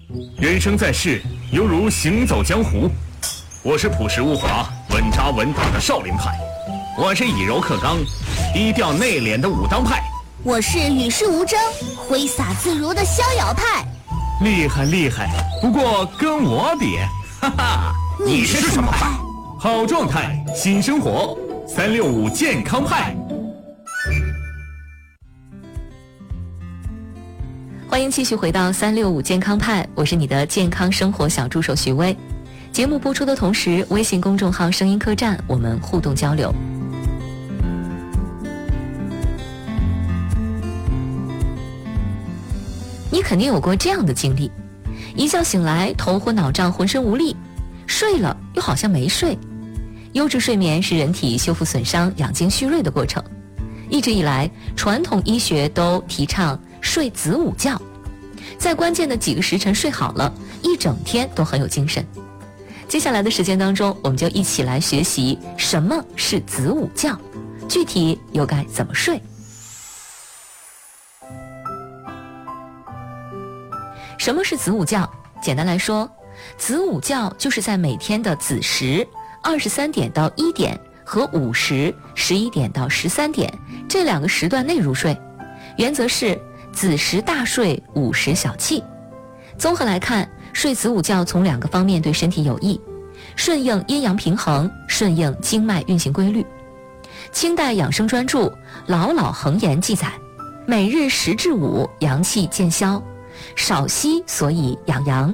人生在世，犹如行走江湖。我是朴实无华、稳扎稳打的少林派，我是以柔克刚、低调内敛的武当派， 我是与世无争、挥洒自如的逍遥派。 厉害厉害，不过跟我比，哈哈， 你是什么派？ 好状态，新生活，365健康派。 欢迎继续回到365健康派，我是你的健康生活小助手徐薇。节目播出的同时，微信公众号声音客栈我们互动交流。你肯定有过这样的经历，一觉醒来头昏脑胀，浑身无力，睡了又好像没睡。优质睡眠是人体修复损伤、养精蓄锐的过程。一直以来，传统医学都提倡睡子午觉，在关键的几个时辰睡好了，一整天都很有精神。接下来的时间当中，我们就一起来学习什么是子午觉，具体又该怎么睡。什么是子午觉？简单来说，子午觉就是在每天的子时23点到1点和午时11点到13点这2个时段内入睡，原则是子时大睡，午时小憩。综合来看，睡子午觉从2个方面对身体有益，顺应阴阳平衡，顺应经脉运行规律。清代养生专著《老老恒言》记载，每日10至5，阳气渐消，少息所以养阳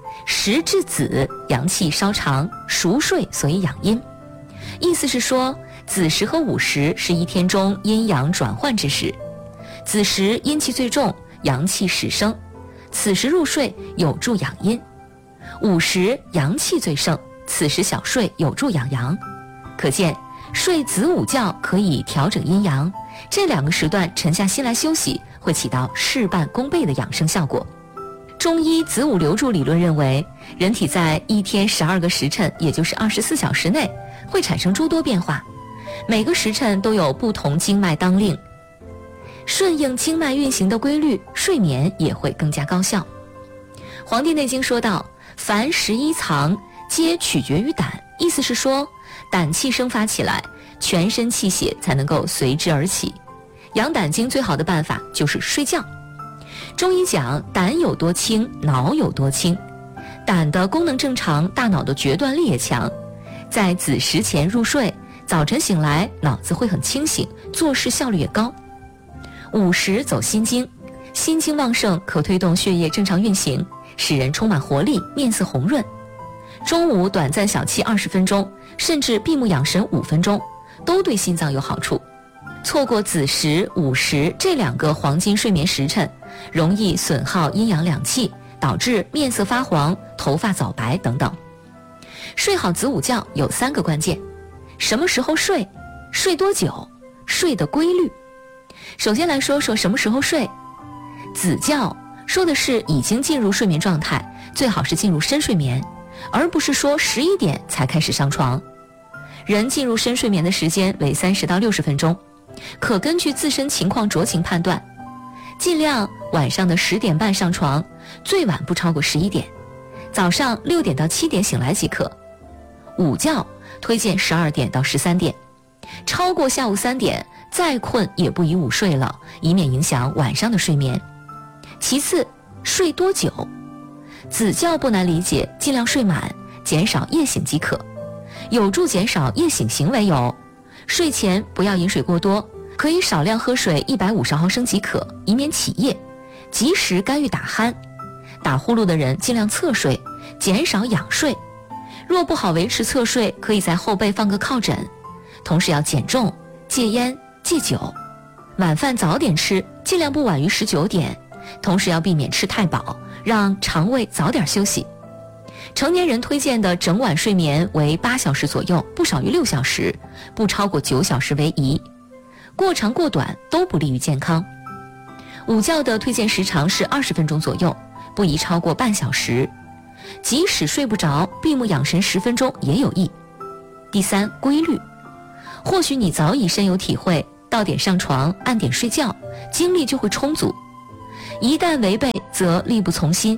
；10至子，阳气稍长，熟睡所以养阴。意思是说，子时和午时是一天中阴阳转换之时，子时阴气最重，阳气始生，此时入睡有助养阴；午时阳气最盛，此时小睡有助养阳。可见睡子午觉可以调整阴阳，这2个时段沉下心来休息，会起到事半功倍的养生效果。中医子午流注理论认为，人体在一天12个时辰，也就是24小时内，会产生诸多变化，每个时辰都有不同经脉当令，顺应经脉运行的规律，睡眠也会更加高效。《黄帝内经》说道，凡11藏，皆取决于胆，意思是说，胆气生发起来，全身气血才能够随之而起。养胆经最好的办法就是睡觉。中医讲，胆有多轻，脑有多轻。胆的功能正常，大脑的决断力也强。在子时前入睡，早晨醒来脑子会很清醒，做事效率也高。午时走心经，心经旺盛，可推动血液正常运行，使人充满活力，面色红润。中午短暂小憩20分钟，甚至闭目养神5分钟，都对心脏有好处。错过子时、午时这2个黄金睡眠时辰，容易损耗阴阳两气，导致面色发黄、头发早白等等。睡好子午觉有3个关键：什么时候睡，睡多久，睡的规律。首先来说说什么时候睡。子觉说的是已经进入睡眠状态，最好是进入深睡眠，而不是说11点才开始上床。人进入深睡眠的时间为30到60分钟，可根据自身情况酌情判断，尽量晚上的10点半上床，最晚不超过11点，早上6点到7点醒来即可。午觉推荐12点到13点，超过下午3点，再困也不宜午睡了，以免影响晚上的睡眠。其次，睡多久？子觉不难理解，尽量睡满，减少夜醒即可。有助减少夜醒行为有：睡前不要饮水过多，可以少量喝水150毫升即可，以免起夜，及时干预打鼾。打呼噜的人尽量侧睡，减少仰睡。若不好维持侧睡，可以在后背放个靠枕。同时要减重、戒烟、戒酒。晚饭早点吃，尽量不晚于19点，同时要避免吃太饱，让肠胃早点休息。成年人推荐的整晚睡眠为8小时左右，不少于6小时，不超过9小时为宜。过长过短都不利于健康。午觉的推荐时长是20分钟左右，不宜超过半小时。即使睡不着，闭目养神10分钟也有益。第3，规律。或许你早已深有体会，到点上床，按点睡觉，精力就会充足。一旦违背，则力不从心。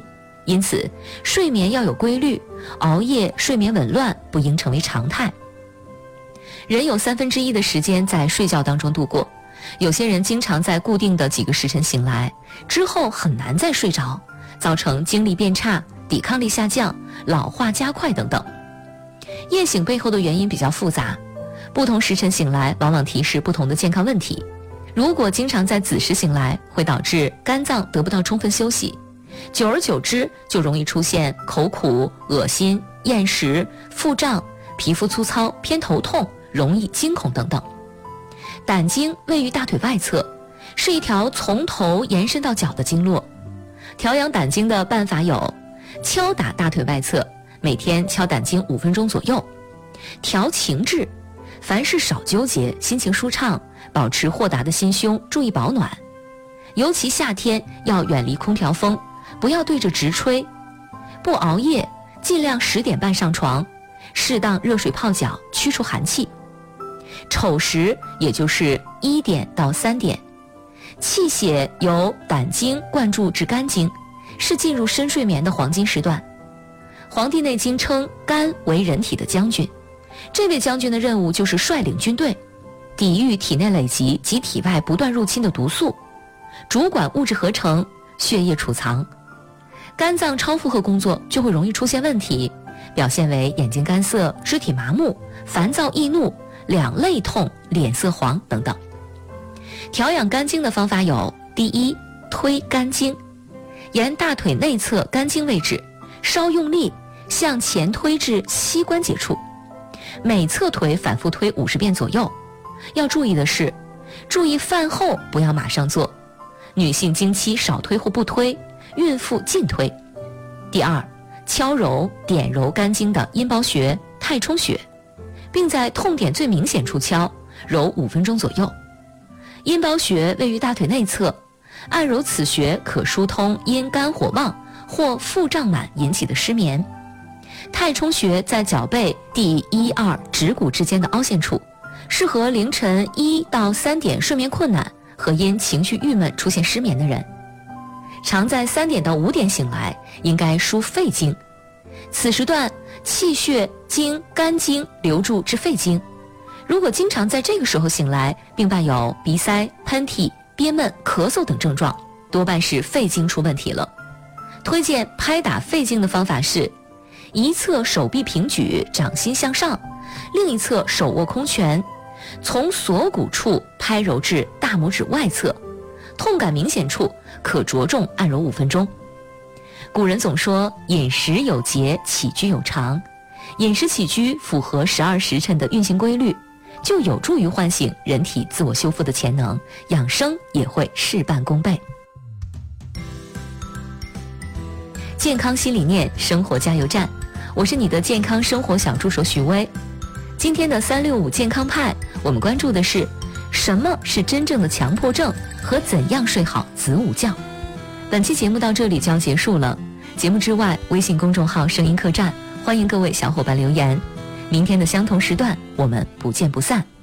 因此睡眠要有规律，熬夜睡眠紊乱不应成为常态。人有1/3的时间在睡觉当中度过，有些人经常在固定的几个时辰醒来，之后很难再睡着，造成精力变差、抵抗力下降、老化加快等等。夜醒背后的原因比较复杂，不同时辰醒来往往提示不同的健康问题。如果经常在子时醒来，会导致肝脏得不到充分休息，久而久之就容易出现口苦、恶心、厌食、腹胀、皮肤粗糙、偏头痛、容易惊恐等等。胆经位于大腿外侧，是一条从头延伸到脚的经络。调养胆经的办法有：敲打大腿外侧，每天敲胆经5分钟左右；调情志，凡事少纠结，心情舒畅，保持豁达的心胸，注意保暖。尤其夏天要远离空调风，不要对着直吹。不熬夜，尽量10点半上床，适当热水泡脚，驱除寒气。丑时也就是1点到3点，气血由胆经灌注至肝经，是进入深睡眠的黄金时段。《黄帝内经》称肝为人体的将军，这位将军的任务就是率领军队，抵御体内累积及体外不断入侵的毒素，主管物质合成、血液储藏。肝脏超负荷工作就会容易出现问题，表现为眼睛干涩、肢体麻木、烦躁易怒、两肋痛、脸色黄等等。调养肝经的方法有：第一，推肝经，沿大腿内侧肝经位置稍用力向前推至膝关节处，每侧腿反复推50遍左右。要注意的是，注意饭后不要马上做，女性经期少推或不推，孕妇禁推。第二，敲揉点揉肝经的阴包穴、太冲穴，并在痛点最明显处敲，揉5分钟左右。阴包穴位于大腿内侧，按揉此穴可疏通因肝火旺或腹胀满引起的失眠。太冲穴在脚背第1、2指骨之间的凹陷处，适合凌晨1到3点睡眠困难和因情绪郁闷出现失眠的人。常在3点到5点醒来，应该疏肺经，此时段气血经肝经流注至肺经。如果经常在这个时候醒来，并伴有鼻塞、喷嚏、憋闷、咳嗽等症状，多半是肺经出问题了。推荐拍打肺经的方法是：一侧手臂平举，掌心向上，另一侧手握空拳，从锁骨处拍揉至大拇指外侧，痛感明显处可着重按揉5分钟。古人总说饮食有节，起居有常，饮食起居符合12时辰的运行规律，就有助于唤醒人体自我修复的潜能，养生也会事半功倍。健康新理念，生活加油站，我是你的健康生活小助手许巍。今天的365健康派，我们关注的是什么是真正的强迫症和怎样睡好子午觉。本期节目到这里就要结束了，节目之外，微信公众号声音客栈，欢迎各位小伙伴留言。明天的相同时段，我们不见不散。